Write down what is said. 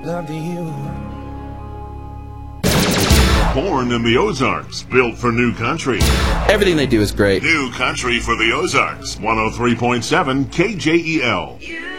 loving you. Born in the Ozarks, built for new country. Everything they do is great. New country for the Ozarks. 103.7 KJEL.